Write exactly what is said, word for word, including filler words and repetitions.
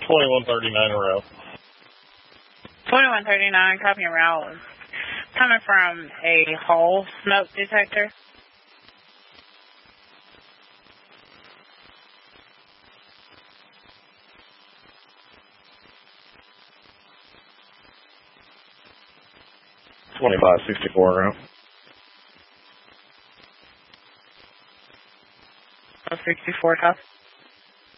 twenty-one thirty-nine around. twenty-one thirty-nine, copy and route. Coming from a Hull smoke detector. twenty-five sixty-four around. sixty-four, copy.